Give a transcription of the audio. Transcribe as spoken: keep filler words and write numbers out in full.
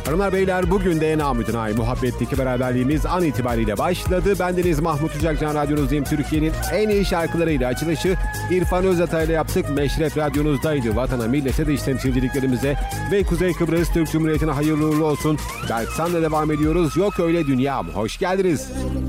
Hanımlar beyler, bugün de namütenayi muhabbetteki beraberliğimiz an itibariyle başladı. Bendeniz Mahmut Ucakcan, radyonuzdayım. Türkiye'nin en iyi şarkılarıyla açılışı İrfan Özatay'la yaptık. Meşref radyonuzdaydı. Vatana, millete de iş temsilciliklerimize ve Kuzey Kıbrıs Türk Cumhuriyeti'ne hayırlı uğurlu olsun. Berksan'la devam ediyoruz. Yok öyle dünyam. Hoş geldiniz.